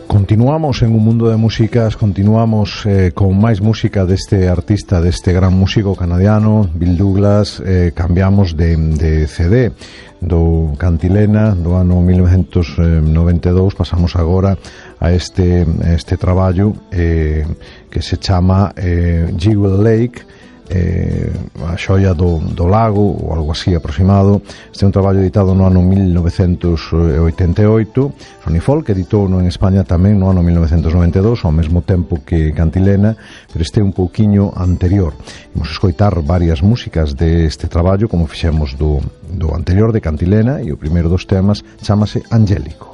Continuamos en un mundo de músicas, continuamos con máis música deste artista, deste gran músico canadiano, Bill Douglas. Cambiamos de CD do Cantilena do ano 1992, pasamos agora a este traballo que se chama Jewel Lake, a xoia do lago ou algo así aproximado. Este é un traballo editado no ano 1988. Sonny Folk editou en España tamén no ano 1992, ao mesmo tempo que Cantilena, pero este é un pouquiño anterior. Imos escoitar varias músicas deste traballo, como fixemos do anterior de Cantilena, e o primeiro dos temas chámase Angélico.